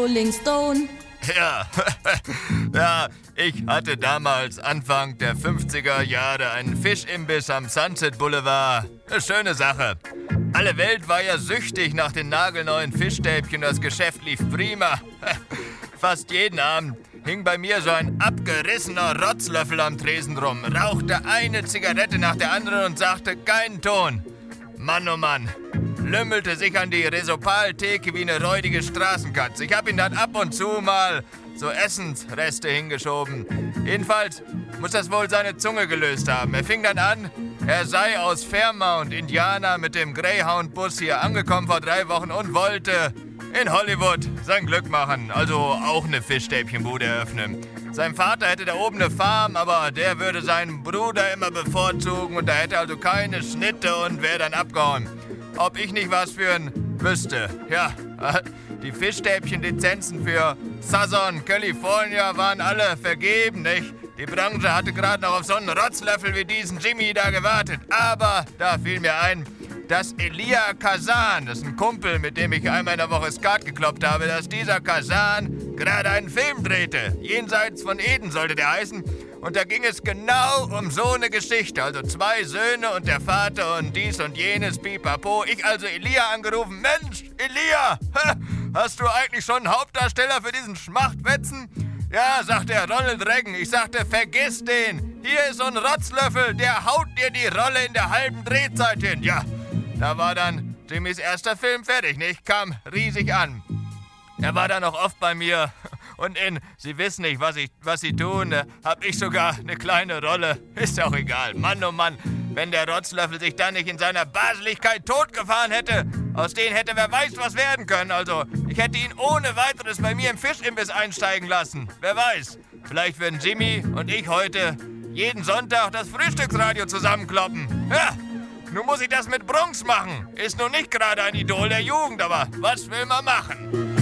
Rolling Stone. Ja, ja, ich hatte damals Anfang der 50er Jahre einen Fischimbiss am Sunset Boulevard. Eine schöne Sache. Alle Welt war ja süchtig nach den nagelneuen Fischstäbchen, das Geschäft lief prima. Fast jeden Abend hing bei mir so ein abgerissener Rotzlöffel am Tresen rum, rauchte eine Zigarette nach der anderen und sagte keinen Ton. Mann, oh Mann, lümmelte sich an die Resopal-Theke wie eine räudige Straßenkatze. Ich hab ihn dann ab und zu mal so Essensreste hingeschoben. Jedenfalls muss das wohl seine Zunge gelöst haben. Er fing dann an, er sei aus Fairmount, Indiana, mit dem Greyhound-Bus hier angekommen vor 3 Wochen und wollte in Hollywood sein Glück machen, also auch eine Fischstäbchenbude eröffnen. Sein Vater hätte da oben eine Farm, aber der würde seinen Bruder immer bevorzugen und da hätte also keine Schnitte und wäre dann abgehauen. Ob ich nicht was für ein wüsste. Ja, die Fischstäbchen-Lizenzen für Southern California waren alle vergeben, nicht? Die Branche hatte gerade noch auf so einen Rotzlöffel wie diesen Jimmy da gewartet. Aber da fiel mir ein, dass Elia Kazan, das ist ein Kumpel, mit dem ich einmal in der Woche Skat gekloppt habe, dass dieser Kazan gerade einen Film drehte. Jenseits von Eden sollte der heißen. Und da ging es genau um so eine Geschichte. Also 2 Söhne und der Vater und dies und jenes, pipapo. Ich also Elia angerufen. Mensch, Elia, hast du eigentlich schon einen Hauptdarsteller für diesen Schmachtwetzen? Ja, sagt der Ronald Reagan. Ich sagte, vergiss den. Hier ist so ein Rotzlöffel, der haut dir die Rolle in der halben Drehzeit hin. Ja, da war dann Jimmys erster Film fertig, nicht? Kam riesig an. Er war dann noch oft bei mir. Und in Sie wissen nicht, was Sie tun, hab ich sogar eine kleine Rolle. Ist auch egal. Mann, oh Mann, wenn der Rotzlöffel sich dann nicht in seiner Baseligkeit totgefahren hätte, aus denen hätte wer weiß was werden können. Also, ich hätte ihn ohne weiteres bei mir im Fischimbiss einsteigen lassen. Wer weiß, vielleicht würden Jimmy und ich heute jeden Sonntag das Frühstücksradio zusammenkloppen. Ja, nun muss ich das mit Bronx machen. Ist nun nicht gerade ein Idol der Jugend, aber was will man machen?